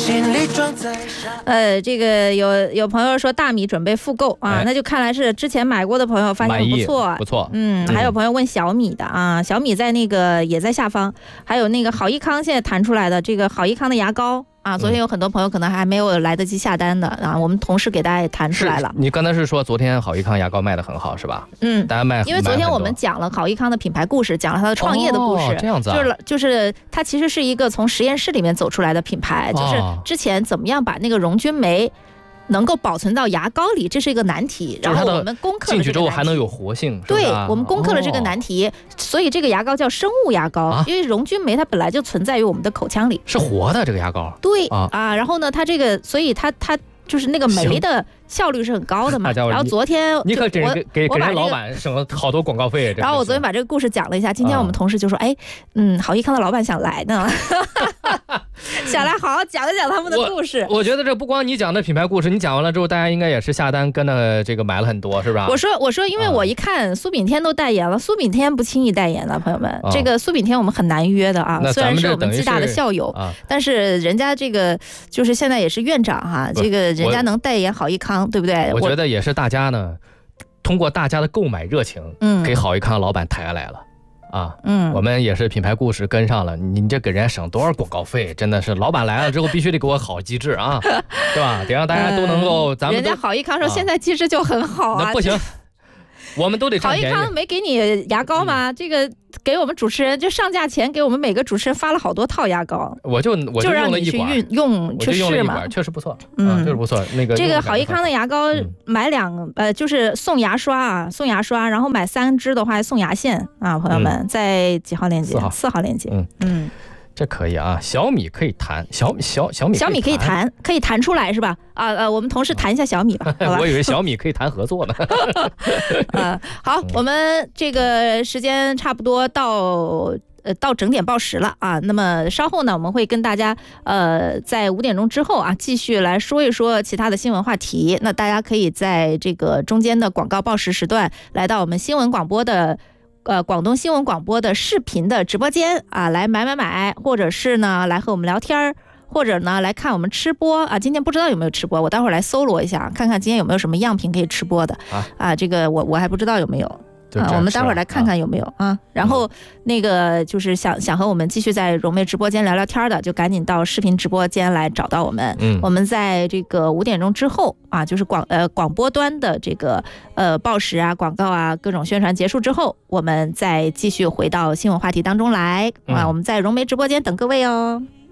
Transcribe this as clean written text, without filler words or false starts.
这个有朋友说大米准备复购啊，那就看来是之前买过的朋友发现不错， 不错。 还有朋友问小米的啊，小米在那个也在下方，还有那个好益康现在弹出来的这个好益康的牙膏。啊，昨天有很多朋友可能还没有来得及下单的啊，我们同事给大家也弹出来了。 你刚才是说昨天好益康牙膏卖得很好是吧？大家因为昨天我们讲了好益康的品牌故事，讲了它的创业的故事， 这样子啊， 就是它其实是一个从实验室里面走出来的品牌，就是之前怎么样把那个溶菌酶能够保存到牙膏里，这是一个难题。然后我们攻克了这个难题， 进去之后还能有活性。 对，我们攻克了这个难题，所以这个牙膏叫生物牙膏，因为溶菌酶它本来就存在于我们的口腔里， 是活的这个牙膏。 对啊，然后呢，它这个，所以它就是那个酶的效率是很高的嘛。然后昨天你可给人老板省了好多广告费。 然后我昨天把这个故事讲了一下，今天我们同事就说，好益康的老板想来呢，想来好好讲一讲他们的故事。 我觉得这不光你讲的品牌故事，你讲完了之后，大家应该也是下单跟着这个买了很多，是吧？ 我说，因为我一看苏炳添都代言了，苏炳添不轻易代言的，朋友们，这个苏炳添我们很难约的啊。虽然是我们暨大的校友，但是人家这个就是现在也是院长哈，这个人家能代言好益康，对不对？ 我觉得也是大家呢，通过大家的购买热情，给好益康老板抬下来了。我们也是品牌故事跟上了，你这给人家省多少广告费？真的是，老板来了之后必须得给我好机制啊，对吧？得让大家都能够，咱们人家好益康说现在机制就很好啊， 那不行，我们都得好益康没给你牙膏吗？这个给我们主持人就上架前给我们每个主持人发了好多套牙膏， 我就用了一管， 去试嘛， 确实不错，确实不错。那个这个好益康的牙膏买就是送牙刷啊，送牙刷，然后买3支的话送牙线啊，朋友们，在几号链接？4号链接。 这可以啊，小米可以弹，小米可以弹出来是吧？我们同事弹一下小米吧。 我以为小米可以谈合作呢。 好，我们这个时间差不多到整点报时了啊。那么稍后呢，我们会跟大家在5点钟之后啊，继续来说一说其他的新闻话题。那大家可以在这个中间的广告报时时段，来到我们新闻广播的。广东新闻广播的视频的直播间啊，来买，或者是呢来和我们聊天，或者呢来看我们吃播啊。今天不知道有没有吃播，我待会儿来搜罗一下，看看今天有没有什么样品可以吃播的这个我还不知道有没有。我们待会儿来看看有没有然后那个就是想和我们继续在融媒直播间聊聊天的，就赶紧到视频直播间来找到我们。我们在这个5点钟之后啊，就是广播端的这个报时啊、广告啊、各种宣传结束之后，我们再继续回到新闻话题当中来我们在融媒直播间等各位哦。